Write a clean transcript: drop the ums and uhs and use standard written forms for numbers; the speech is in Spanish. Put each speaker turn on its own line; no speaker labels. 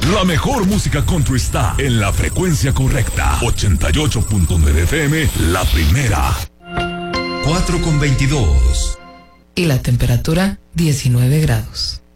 La mejor música country está en la frecuencia correcta. 88.9 FM, la primera.
4:22.
Y la temperatura, 19 grados.